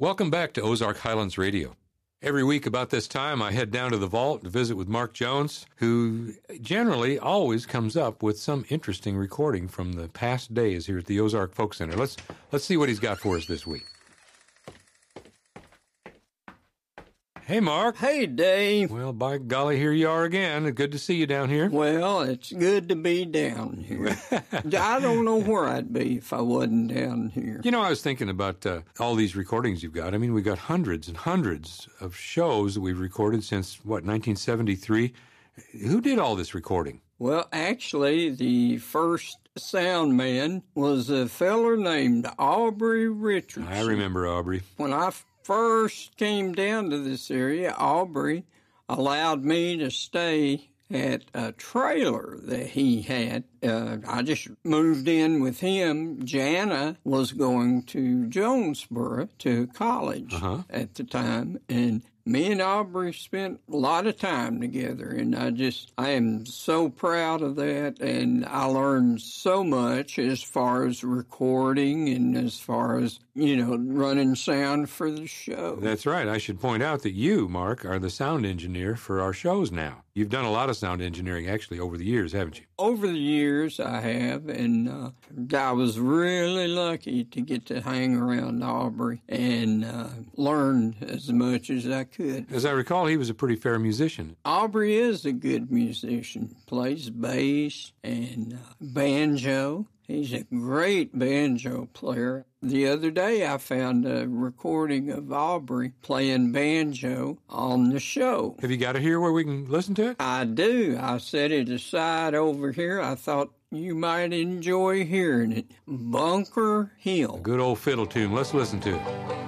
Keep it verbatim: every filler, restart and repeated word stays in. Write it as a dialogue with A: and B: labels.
A: Welcome back to Ozark Highlands Radio. Every week about this time, I head down to the vault to visit with Mark Jones, who generally always comes up with some interesting recording from the past days here at the Ozark Folk Center. Let's let's see what he's got for us this week. Hey, Mark.
B: Hey, Dave.
A: Well, by golly, here you are again. Good to see you down here.
B: Well, it's good to be down here. I don't know where I'd be if I wasn't down here.
A: You know, I was thinking about uh, all these recordings you've got. I mean, we've got hundreds and hundreds of shows that we've recorded since, what, nineteen seventy-three? Who did all this recording?
B: Well, actually, the first sound man was a feller named Aubrey Richardson.
A: I remember Aubrey.
B: When I first came down to this area, Aubrey allowed me to stay at a trailer that he had. Uh, I just moved in with him. Jana was going to Jonesboro to college
A: uh-huh.
B: at the time, and me and Aubrey spent a lot of time together, and I just, I am so proud of that, and I learned so much as far as recording and as far as, you know, running sound for the show.
A: That's right. I should point out that you, Mark, are the sound engineer for our shows now. You've done a lot of sound engineering, actually, over the years, haven't you?
B: Over the years, I have, and uh, I was really lucky to get to hang around Aubrey and uh, learn as much as I could.
A: As I recall, he was a pretty fair musician.
B: Aubrey is a good musician, plays bass and uh, banjo. He's a great banjo player. The other day, I found a recording of Aubrey playing banjo on the show.
A: Have you got it here where we can listen to it?
B: I do. I set it aside over here. I thought you might enjoy hearing it. Bunker Hill.
A: A good old fiddle tune. Let's listen to it.